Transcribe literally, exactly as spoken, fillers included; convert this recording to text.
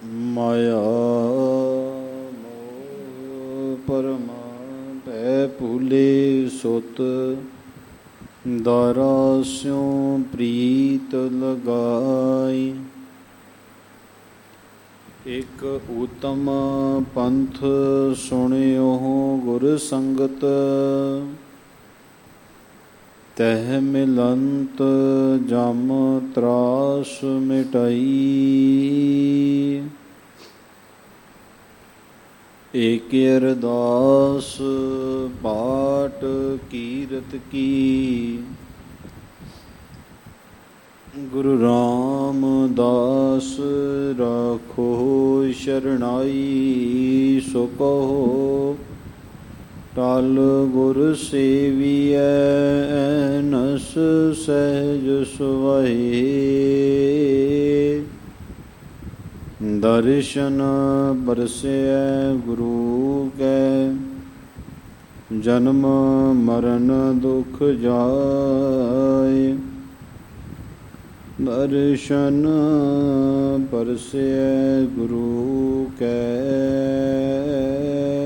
ਮਾਇਆ ਮੋਹ ਪਰਮਾ ਭੈ ਭੂਲੇ ਸੁਤ ਦਾਰਾ ਸਿਉ ਪ੍ਰੀਤ ਲਗਾਈ। ਇਕ ਊਤਮ ਪੰਥ ਸੁਣਿਓ ਗੁਰ ਸੰਗਤ ਤਹਿ ਮਿਲੰਤ ਜਮ ਤਰਾਸ ਮਿਟਾਈ। ਏਕ ਅਰਦਾਸ ਪਾਟ ਕੀਰਤ ਕੀ ਗੁਰੂ ਰਾਮਦਾਸ ਰਾਖੋ ਸ਼ਰਣਾਈ। ਸੋ ਕਹੋ ਟਲ ਗੁਰ ਸੇਵੀਐ ਐਨਸ ਸਹਿਜ ਸੁਆਏ। ਦਰਸ਼ਨ ਬਰਸਿਐ ਗੁਰੂ ਕੈ ਜਨਮ ਮਰਨ ਦੁਖ ਜਾਏ। ਦਰਸ਼ਨ ਬਰਸਿਐ ਗੁਰੂ ਕੈ